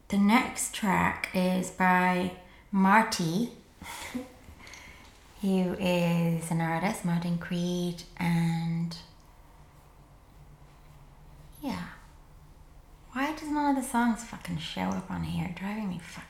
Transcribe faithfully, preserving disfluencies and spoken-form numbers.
the next track is by Marty, who is an artist, Martin Creed, and yeah. Why does none of the songs fucking show up on here? Driving me fucking